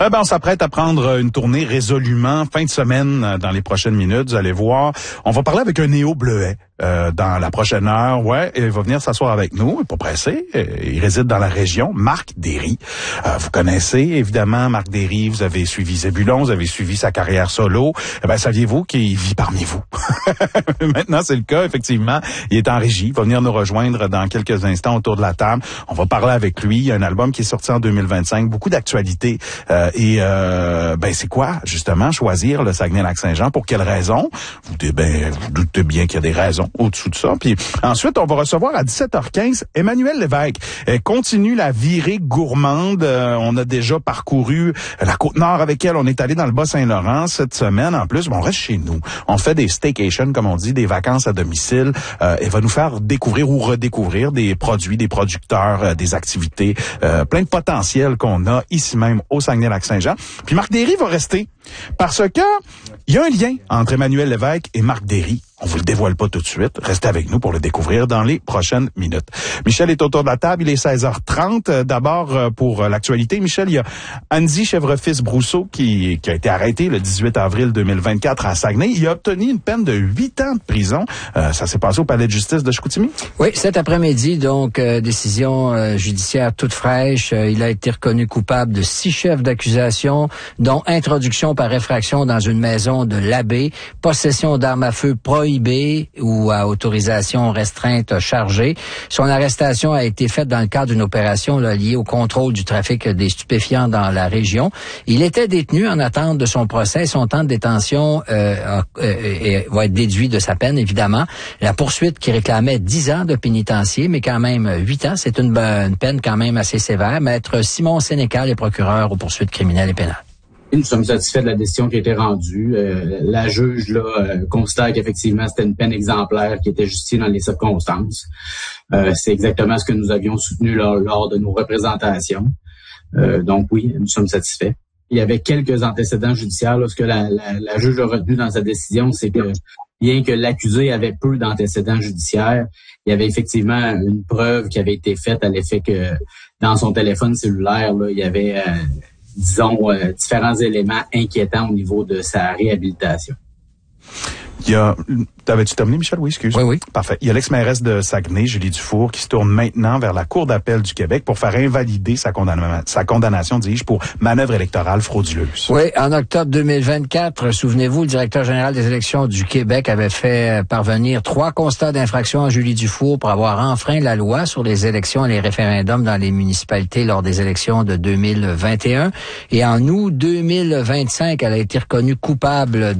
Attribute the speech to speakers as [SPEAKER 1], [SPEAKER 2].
[SPEAKER 1] On s'apprête à prendre une tournée résolument fin de semaine dans les prochaines minutes. Vous allez voir. On va parler avec un néo-bleuet dans la prochaine heure. Ouais, il va venir s'asseoir avec nous. Il n'est pas pressé. Il réside dans la région. Marc Derry. Vous connaissez évidemment Marc Derry. Vous avez suivi Zébulon. Vous avez suivi sa carrière solo. Saviez-vous qu'il vit parmi vous? Maintenant, c'est le cas, effectivement. Il est en régie. Il va venir nous rejoindre dans quelques instants autour de la table. On va parler avec lui. Il y a un album qui est sorti en 2025. Beaucoup d'actualités. C'est quoi, justement, choisir le Saguenay-Lac-Saint-Jean? Pour quelles raisons? Vous doutez bien qu'il y a des raisons au-dessous de ça. Puis ensuite, on va recevoir à 17h15 Emmanuel Lévesque. Continue la virée gourmande. On a déjà parcouru la Côte-Nord avec elle. On est allé dans le Bas-Saint-Laurent cette semaine. En plus, on reste chez nous. On fait des staycations, comme on dit, des vacances à domicile. Elle va nous faire découvrir ou redécouvrir des produits, des producteurs, des activités, plein de potentiel qu'on a ici même au Saguenay-Lac-Saint-Jean. Puis Marc Derry va rester parce que il y a un lien entre Emmanuel Lévesque et Marc Derry. On vous le dévoile pas tout de suite. Restez avec nous pour le découvrir dans les prochaines minutes. Michel est autour de la table. Il est 16h30. D'abord, pour l'actualité, Michel, il y a Andy Chèvrefils-Brousseau qui a été arrêté le 18 avril 2024 à Saguenay. Il a obtenu une peine de 8 ans de prison. Ça s'est passé au palais de justice de Chicoutimi?
[SPEAKER 2] Oui, cet après-midi, donc, décision judiciaire toute fraîche. Il a été reconnu coupable de 6 chefs d'accusation, dont introduction par effraction dans une maison de l'abbé, possession d'armes à feu prohibée ou à autorisation restreinte chargée. Son arrestation a été faite dans le cadre d'une opération liée au contrôle du trafic des stupéfiants dans la région. Il était détenu en attente de son procès. Son temps de détention va être déduit de sa peine, évidemment. La poursuite qui réclamait 10 ans de pénitencier, mais quand même 8 ans, c'est une peine quand même assez sévère. Maître Simon Sénécal est procureur aux poursuites criminelles et pénales.
[SPEAKER 3] Nous sommes satisfaits de la décision qui a été rendue. La juge considère qu'effectivement c'était une peine exemplaire qui était justifiée dans les circonstances. C'est exactement ce que nous avions soutenu lors de nos représentations. Donc oui, nous sommes satisfaits. Il y avait quelques antécédents judiciaires. Ce que la juge a retenu dans sa décision, c'est que bien que l'accusé avait peu d'antécédents judiciaires, il y avait effectivement une preuve qui avait été faite à l'effet que dans son téléphone cellulaire, il y avait différents éléments inquiétants au niveau de sa réhabilitation.
[SPEAKER 1] T'avais-tu terminé, Michel? Oui, excuse.
[SPEAKER 2] Oui.
[SPEAKER 1] Parfait. Il y a l'ex-mairesse de Saguenay, Julie Dufour, qui se tourne maintenant vers la Cour d'appel du Québec pour faire invalider sa condamnation, dis-je, pour manœuvre électorale frauduleuse.
[SPEAKER 2] Oui, en octobre 2024, souvenez-vous, le directeur général des élections du Québec avait fait parvenir 3 constats d'infraction à Julie Dufour pour avoir enfreint la loi sur les élections et les référendums dans les municipalités lors des élections de 2021. Et en août 2025, elle a été reconnue coupable